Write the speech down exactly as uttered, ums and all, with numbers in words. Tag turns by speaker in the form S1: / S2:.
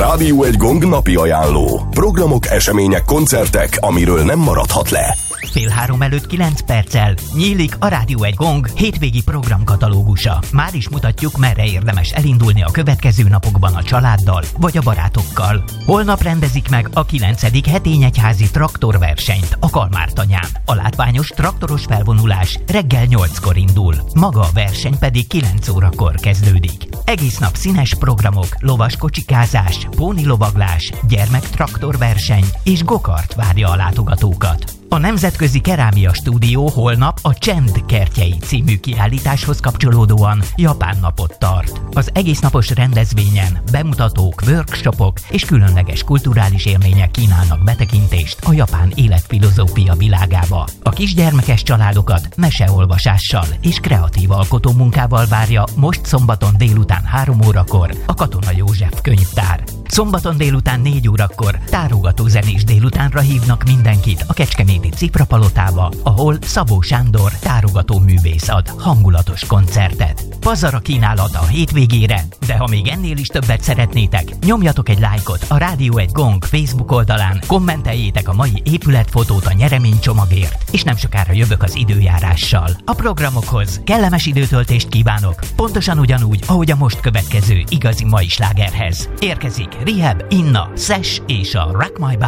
S1: Rádió egy Gong napi ajánló. Programok, események, koncertek, amiről nem maradhat le.
S2: Fél három előtt kilenc perccel nyílik a Rádió egy Gong hétvégi programkatalógusa. Már is mutatjuk, merre érdemes elindulni a következő napokban a családdal vagy a barátokkal. Holnap rendezik meg a kilencedik hetényegyházi traktorversenyt a Kalmár-tanyán. A látványos traktoros felvonulás reggel nyolckor indul, maga a verseny pedig kilenc órakor kezdődik. Egész nap színes programok, lovaskocsikázás, pónilovaglás, gyermektraktorverseny és gokart várja a látogatókat. A Nemzetközi Kerámia Stúdió holnap a Csend kertjei című kiállításhoz kapcsolódóan Japán napot tart. Az egésznapos rendezvényen bemutatók, workshopok és különleges kulturális élmények kínálnak betekintést a japán életfilozófia világába. A kisgyermekes családokat meseolvasással és kreatív alkotómunkával várja most szombaton délután három órakor a Katona József könyvtár. Szombaton délután négy órakor tárogató zenés délutánra hívnak mindenkit a Kecskeméti Ciprapalotába, ahol Szabó Sándor tárogató művész ad hangulatos koncertet. Pazar a kínálat a hétvégére, de ha még ennél is többet szeretnétek, nyomjatok egy lájkot a Rádió egy Gong Facebook oldalán, kommenteljétek a mai épületfotót a nyereménycsomagért, és nem sokára jövök az időjárással. A programokhoz kellemes időtöltést kívánok, pontosan ugyanúgy, ahogy a most következő igazi mai slágerhez. Érkezik Rehab, Inna, Sesh és a Rock My Body.